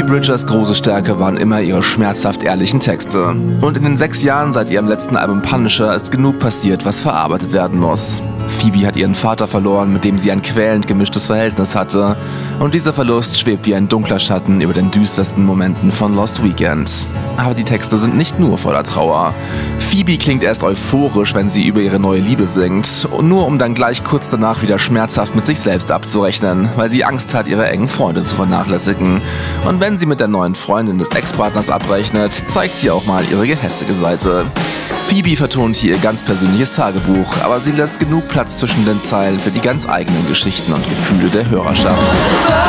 Bridgers große Stärke waren immer ihre schmerzhaft ehrlichen Texte. Und in den 6 Jahren seit ihrem letzten Album Punisher ist genug passiert, was verarbeitet werden muss. Phoebe hat ihren Vater verloren, mit dem sie ein quälend gemischtes Verhältnis hatte. Und dieser Verlust schwebt wie ein dunkler Schatten über den düstersten Momenten von Lost Weekend. Aber die Texte sind nicht nur voller Trauer. Phoebe klingt erst euphorisch, wenn sie über ihre neue Liebe singt, nur um dann gleich kurz danach wieder schmerzhaft mit sich selbst abzurechnen, weil sie Angst hat, ihre engen Freunde zu vernachlässigen. Und wenn sie mit der neuen Freundin des Ex-Partners abrechnet, zeigt sie auch mal ihre gehässige Seite. Phoebe vertont hier ihr ganz persönliches Tagebuch, aber sie lässt genug Platz zwischen den Zeilen für die ganz eigenen Geschichten und Gefühle der Hörerschaft.